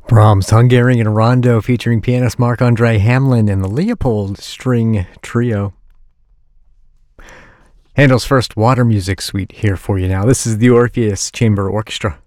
Brahms' Hungarian Rondo featuring pianist Marc-Andre Hamelin and the Leopold String Trio. Handel's first water music suite here for you now. This is the Orpheus Chamber Orchestra.